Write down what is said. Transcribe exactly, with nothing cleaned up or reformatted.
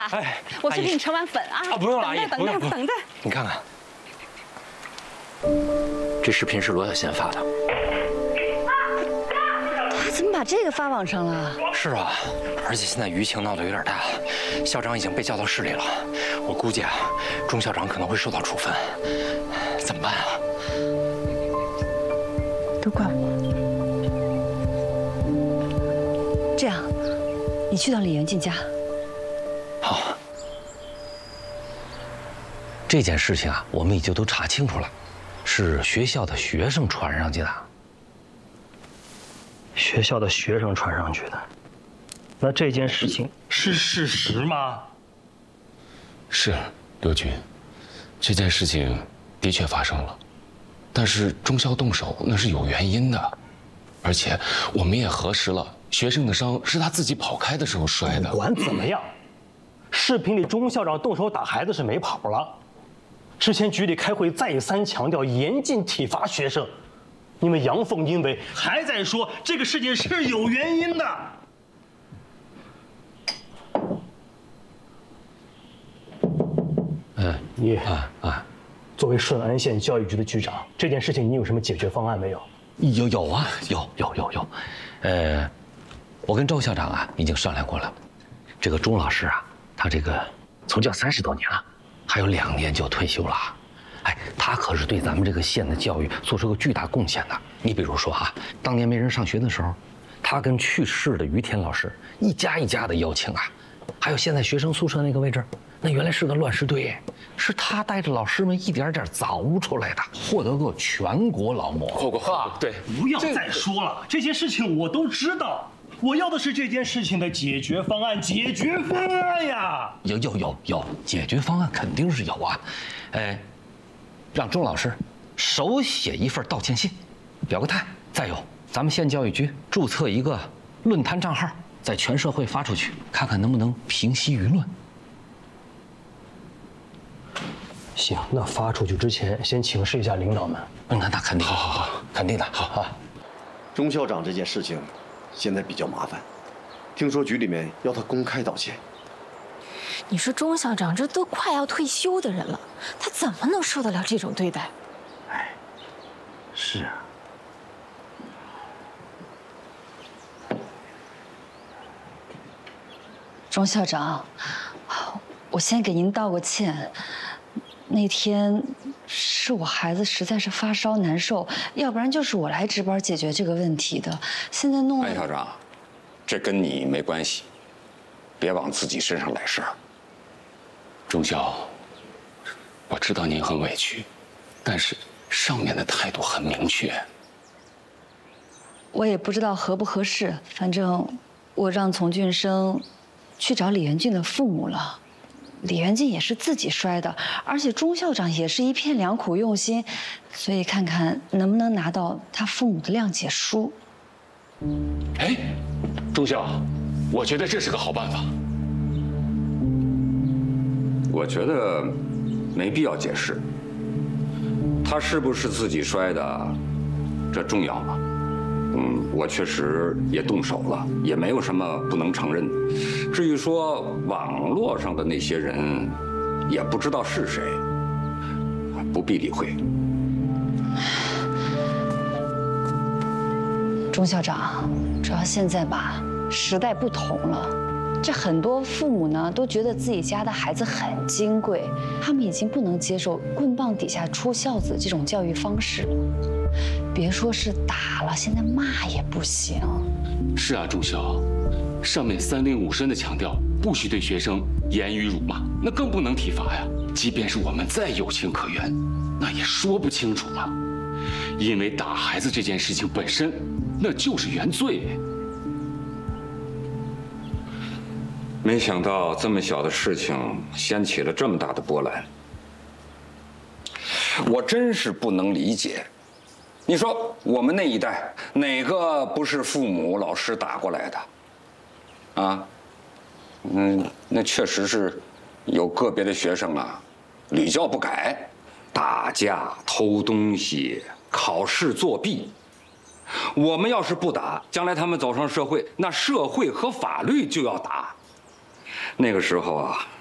哎， 我去给你盛碗粉啊！ 啊，不用了，阿姨， 等着，等着，等着。 你看看，这视频是罗小贤发的。 他怎么把这个发网上了？ 是啊，而且现在舆情闹得有点大，校长已经被叫到市里了。我估计啊，钟校长可能会受到处分，怎么办啊？ 都怪我。这样，你去到李元进家。 好，这件事情啊，我们已经都查清楚了，是学校的学生传上去的。 学校的学生传上去的，那这件事情是事实吗？ 是，刘军，这件事情的确发生了，但是中校动手那是有原因的，而且我们也核实了，学生的伤是他自己跑开的时候摔的。 不管怎么样。 视频里，钟校长动手打孩子是没跑了。之前局里开会再三强调严禁体罚学生，你们阳奉阴违，还在说这个事情是有原因的。 嗯， 你啊啊， 作为顺安县教育局的局长，这件事情你有什么解决方案没有？ 有有啊，有有有有，呃，我跟周校长啊已经商量过了，这个钟老师啊。 他这个从教三十多年了，还有两年就退休了，哎，他可是对咱们这个县的教育做出个巨大贡献的。你比如说啊，当年没人上学的时候，他跟去世的于天老师一家一家的邀请啊，还有现在学生宿舍那个位置，那原来是个乱石堆，是他带着老师们一点点凿出来的，获得过全国劳模。 获过获，对， 不要再说了，这些事情我都知道。 我要的是这件事情的解决方案，解决方案呀！ 有有有有，解决方案肯定是有啊，哎，让钟老师手写一份道歉信，表个态。再有，咱们县教育局注册一个论坛账号，在全社会发出去，看看能不能平息舆论。 行，那发出去之前，先请示一下领导们。 那那肯定，好好好，肯定的，好啊。 钟校长这件事情。 现在比较麻烦，听说局里面要他公开道歉。 你说钟校长这都快要退休的人了，他怎么能受得了这种对待？ 哎，是啊。 钟校长，我先给您道个歉。那天是我孩子实在是发烧难受，要不然就是我来值班解决这个问题的。现在弄…… 安校长，这跟你没关系，别往自己身上来事儿。 钟校，我知道您很委屈，但是上面的态度很明确。 我也不知道合不合适，反正我让丛俊生去找李元俊的父母了。 李元进也是自己摔的，而且钟校长也是一片良苦用心，所以看看能不能拿到他父母的谅解书。 哎，钟校，我觉得这是个好办法。 我觉得没必要解释，他是不是自己摔的，这重要吗？嗯，我确实也动手了，也没有什么不能承认的。至于说网络上的那些人，也不知道是谁，不必理会。 钟校长，主要现在吧，时代不同了，这很多父母呢都觉得自己家的孩子很金贵，他们已经不能接受棍棒底下出孝子这种教育方式了。 别说是打了，现在骂也不行。 是啊，钟校，上面三令五申的强调，不许对学生言语辱骂，那更不能体罚呀。即便是我们再有情可原，那也说不清楚了，因为打孩子这件事情本身，那就是原罪。 没想到这么小的事情掀起了这么大的波澜，我真是不能理解。 你说我们那一代哪个不是父母、老师打过来的？啊，嗯，那确实是有个别的学生啊，屡教不改，打架、偷东西、考试作弊。我们要是不打，将来他们走上社会，那社会和法律就要打。 那个时候啊，